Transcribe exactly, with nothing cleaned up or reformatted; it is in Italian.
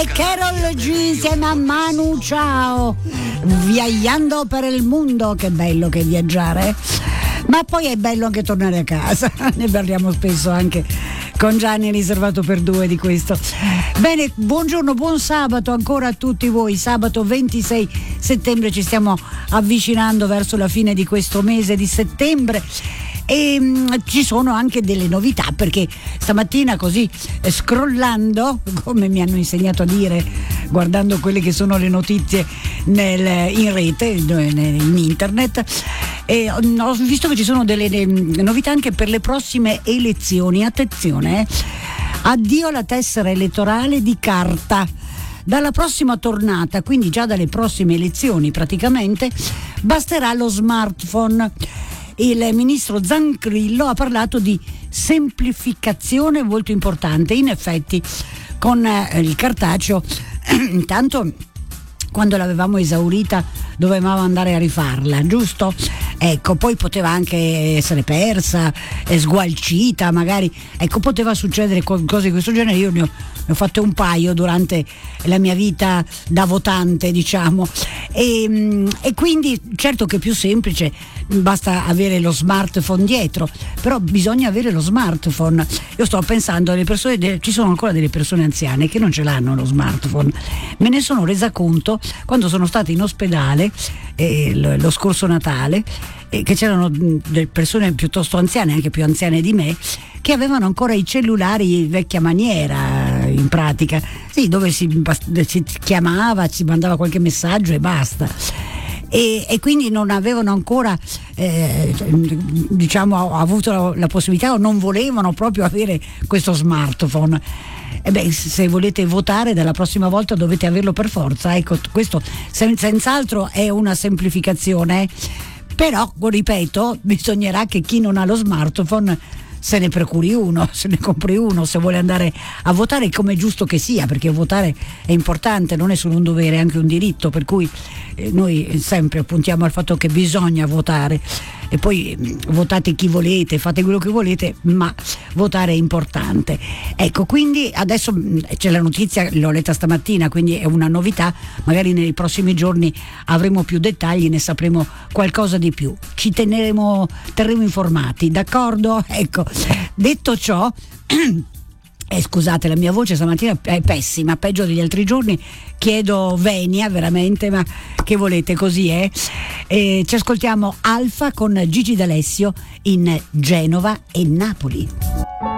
E Carol G insieme a Manu Chao, viaggiando per il mondo. Che bello che è viaggiare, ma poi è bello anche tornare a casa. Ne parliamo spesso anche con Gianni Riservato per due di questo. Bene, buongiorno, buon sabato ancora a tutti voi. Sabato ventisei settembre, ci stiamo avvicinando verso la fine di questo mese di settembre. E mh, ci sono anche delle novità, perché stamattina così eh, scrollando, come mi hanno insegnato a dire, guardando quelle che sono le notizie nel, in rete, in internet, e ho visto che ci sono delle, delle novità anche per le prossime elezioni. Attenzione, eh. Addio alla tessera elettorale di carta. Dalla prossima tornata, quindi già dalle prossime elezioni praticamente, basterà lo smartphone. Il ministro Zangrillo ha parlato di semplificazione molto importante. In effetti con eh, il cartaceo intanto quando l'avevamo esaurita dovevamo andare a rifarla, giusto? Ecco, poi poteva anche essere persa, eh, sgualcita magari, ecco, poteva succedere cose di questo genere. Io ne ho, ne ho fatte un paio durante la mia vita da votante, diciamo, e, e quindi certo che è più semplice, basta avere lo smartphone dietro, però bisogna avere lo smartphone. Io sto pensando alle persone, ci sono ancora delle persone anziane che non ce l'hanno lo smartphone. Me ne sono resa conto quando sono stata in ospedale eh, lo, lo scorso Natale, eh, che c'erano delle persone piuttosto anziane, anche più anziane di me, che avevano ancora i cellulari vecchia maniera, in pratica, sì, dove si, si chiamava, si mandava qualche messaggio e basta. E, e quindi non avevano ancora eh, diciamo avuto la possibilità, o non volevano proprio avere questo smartphone. E beh, se volete votare dalla prossima volta dovete averlo per forza, ecco, questo sen- senz'altro è una semplificazione, però ripeto, bisognerà che chi non ha lo smartphone se ne procuri uno, se ne compri uno se vuole andare a votare, come è giusto che sia, perché votare è importante, non è solo un dovere, è anche un diritto, per cui eh, noi sempre puntiamo al fatto che bisogna votare, e poi mh, votate chi volete, fate quello che volete, ma votare è importante. Ecco, quindi adesso mh, c'è la notizia, l'ho letta stamattina, quindi è una novità, magari nei prossimi giorni avremo più dettagli, ne sapremo qualcosa di più, ci teneremo, terremo informati, d'accordo? Ecco, detto ciò, eh, scusate, la mia voce stamattina è pessima, peggio degli altri giorni, chiedo venia veramente, ma che volete, così è. Eh, ci ascoltiamo Alfa con Gigi D'Alessio in Genova e Napoli.